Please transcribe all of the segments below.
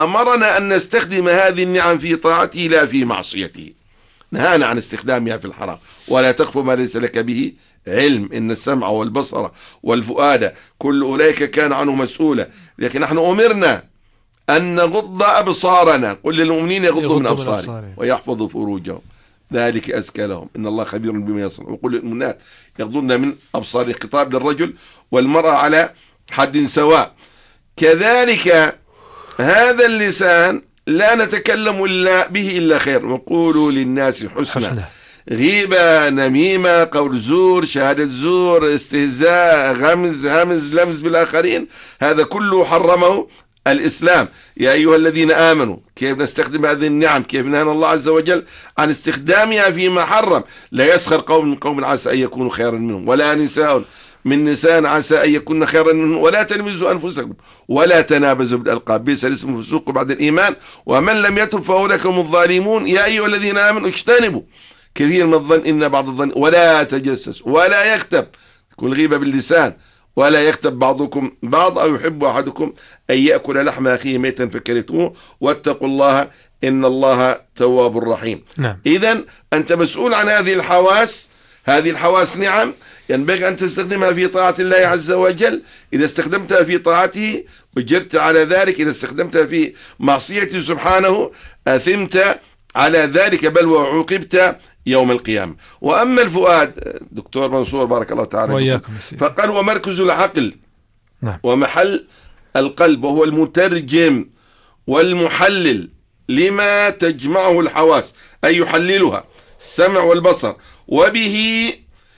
أمرنا أن نستخدم هذه النعم في طاعته لا في معصيته. نهانا عن استخدامها في الحرام. ولا تقف ما ليس لك به علم، إن السمع والبصر والفؤاد كل أولئك كان عنه مسؤولا. لكن نحن أمرنا أن نغض أبصارنا، قل للمؤمنين يغضوا من أبصارهم ويحفظوا فروجهم ذلك أزكى لهم إن الله خبير بما يصنعون. وقل للمؤمنات يغضون من أبصارهم، خطاب للرجل والمرأة على حد سواء. كذلك هذا اللسان لا نتكلم به إلا خير، وقولوا للناس حسنا. غيبة، نميمة، قول زور، شهادة زور، استهزاء، غمز، همز، لمز بالآخرين، هذا كله حرمه الإسلام. يا أيها الذين آمنوا، كيف نستخدم هذه النعم؟ كيف نهانا الله عز وجل عن استخدامها فيما حرم؟ لا يسخر قوم من قوم عسى أن يكونوا خيرا منهم، ولا نساء من نساء عسى أن يكون خيرا منهم، ولا تلمزوا أنفسكم ولا تنابزوا بالألقاب، بئس الاسم الفسوق بعد الإيمان ومن لم يتب فأولئك هم الظالمون. يا أيها الذين آمنوا اجتنبوا كثير من الظن إن بعض الظن، ولا تجسس ولا يغتب، تكون الغيبة باللسان، ولا يغتب بعضكم بعض أو يحب أحدكم أن يأكل لحم أخيه ميتا فكرهتموه واتقوا الله إن الله تواب رحيم. نعم. إذن أنت مسؤول عن هذه الحواس. هذه الحواس نعم ينبغي أن تستخدمها في طاعة الله عز وجل. إذا استخدمتها في طاعته أجرت على ذلك، إذا استخدمتها في معصيته سبحانه أثمت على ذلك، بل وعوقبت يوم القيامة. وأما الفؤاد، دكتور منصور بارك الله تعالى وإياكم، فقال ومركز العقل نعم. ومحل القلب، وهو المترجم والمحلل لما تجمعه الحواس، أي يحللها السمع والبصر، وبه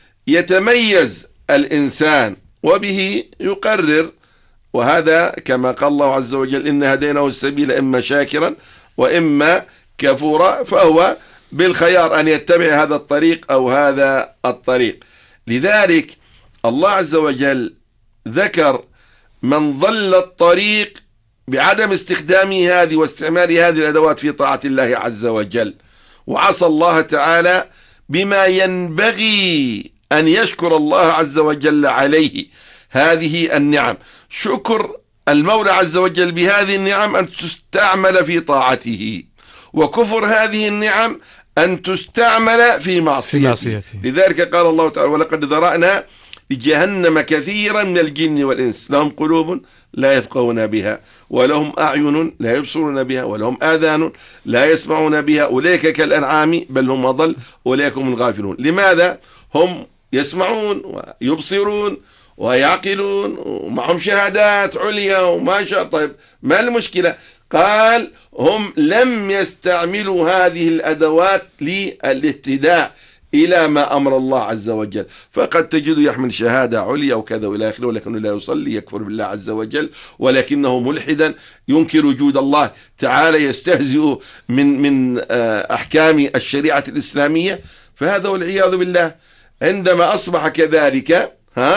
يتميز الإنسان وبه يقرر. وهذا كما قال الله عز وجل إن هديناه السبيل إما شاكرا وإما كفورا، فهو بالخيار أن يتبع هذا الطريق أو هذا الطريق. لذلك الله عز وجل ذكر من ضل الطريق بعدم استخدامه هذه واستعمال هذه الأدوات في طاعة الله عز وجل، وعصى الله تعالى بما ينبغي أن يشكر الله عز وجل عليه هذه النعم. شكر المولى عز وجل بهذه النعم أن تستعمل في طاعته، وكفر هذه النعم أن تستعمل في معصيته. لذلك قال الله تعالى ولقد ذرأنا لجهنم كثيرا من الجن والإنس لهم قلوب لا يفقهون بها ولهم أعين لا يبصرون بها ولهم آذان لا يسمعون بها أولئك كالأنعام بل هم أضل أولئك هم الغافلون. لماذا؟ هم يسمعون ويبصرون ويعقلون ومعهم شهادات عليا وما شاء. طيب ما المشكلة؟ قال هم لم يستعملوا هذه الأدوات للاهتداء إلى ما أمر الله عز وجل. فقد تجد يحمل شهادة عليا وكذا وإلى آخره، ولكنه لا يصلي، يكفر بالله عز وجل، ولكنه ملحدا ينكر وجود الله تعالى، يستهزئ من أحكام الشريعة الإسلامية. فهذا والعياذ بالله عندما أصبح كذلك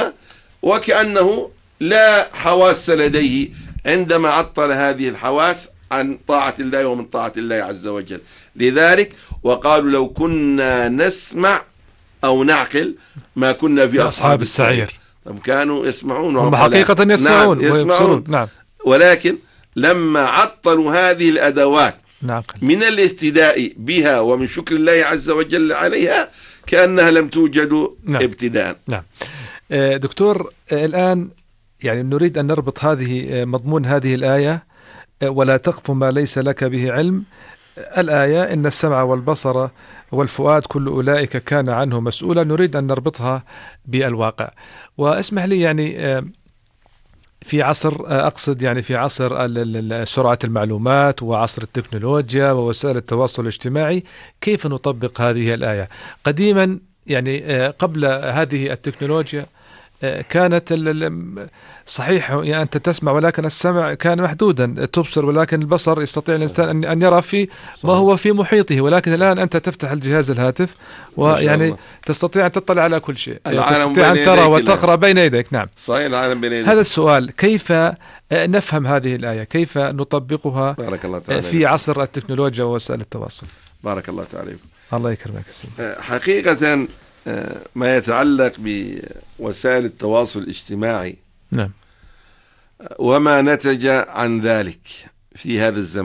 وكأنه لا حواس لديه عندما عطل هذه الحواس عن طاعة الله ومن طاعة الله عز وجل. لذلك وقالوا لو كنا نسمع أو نعقل ما كنا في أصحاب السعير. طب كانوا يسمعون هم حقيقة يسمعون، نعم يسمعون. نعم. ولكن لما عطلوا هذه الأدوات نعقل من الاهتداء بها ومن شكر الله عز وجل عليها كأنها لم توجد ابتداء. نعم. دكتور، الآن يعني نريد أن نربط هذه مضمون هذه الآية ولا تقف ما ليس لك به علم. الآية إن السمع والبصر والفؤاد كل أولئك كان عنه مسؤولا، نريد أن نربطها بالواقع. واسمح لي يعني في عصر أقصد يعني في عصر سرعة المعلومات وعصر التكنولوجيا ووسائل التواصل الاجتماعي، كيف نطبق هذه الآية؟ قديما يعني قبل هذه التكنولوجيا كانت صحيح يعني أنت تسمع ولكن السمع كان محدودا، تبصر ولكن البصر يستطيع الإنسان أن يرى في ما هو في محيطه. ولكن الآن أنت تفتح الجهاز الهاتف ويعني تستطيع أن تطلع على كل شيء، تستطيع أن ترى وتقرأ بين يديك. نعم صحيح، العالم بين يديك. هذا السؤال، كيف نفهم هذه الآية؟ كيف نطبقها بارك الله تعالى في عصر التكنولوجيا ووسائل التواصل؟ بارك الله تعالى. الله يكرمك. حقيقة ما يتعلق بوسائل التواصل الاجتماعي نعم، وما نتج عن ذلك في هذا الزمان.